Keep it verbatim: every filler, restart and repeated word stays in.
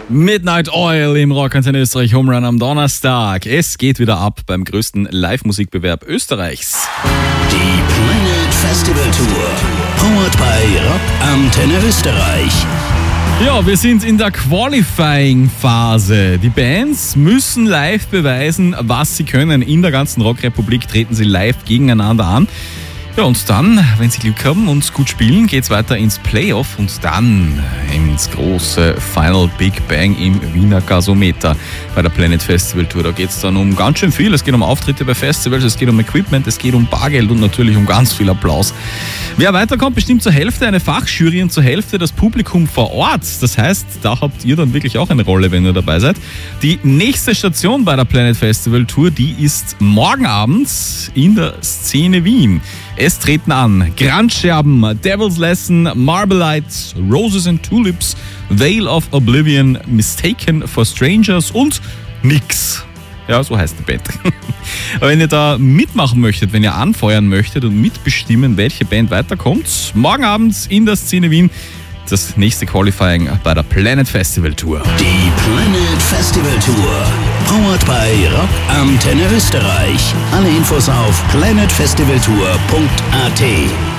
Midnight Oil im Rockantenne Österreich Home Run am Donnerstag. Es geht wieder ab beim größten Live-Musikbewerb Österreichs. Die Planet Festival Tour. Powered by Rockantenne Österreich. Ja, wir sind in der Qualifying-Phase. Die Bands müssen live beweisen, was sie können. In der ganzen Rockrepublik treten sie live gegeneinander an. Ja, und dann, wenn sie Glück haben und gut spielen, geht's weiter ins Playoff und dann ins große Final Big Bang im Wiener Gasometer bei der Planet Festival Tour. Da geht's dann um ganz schön viel. Es geht um Auftritte bei Festivals, es geht um Equipment, es geht um Bargeld und natürlich um ganz viel Applaus. Wer weiterkommt, bestimmt zur Hälfte eine Fachjury und zur Hälfte das Publikum vor Ort. Das heißt, da habt ihr dann wirklich auch eine Rolle, wenn ihr dabei seid. Die nächste Station bei der Planet Festival Tour, die ist morgen Abend in der Szene Wien. Es treten an Grandcherben, Devil's Lesson, Marblight, Roses and Tulips, Veil of Oblivion, Mistaken for Strangers und Nix. Ja, so heißt die Band. Wenn ihr da mitmachen möchtet, wenn ihr anfeuern möchtet und mitbestimmen, welche Band weiterkommt, morgen Abend in der Szene Wien das nächste Qualifying bei der Planet Festival Tour. Die Planet Festival Tour. Powered by Rockantenne Österreich. Alle Infos auf planet festival tour punkt a t.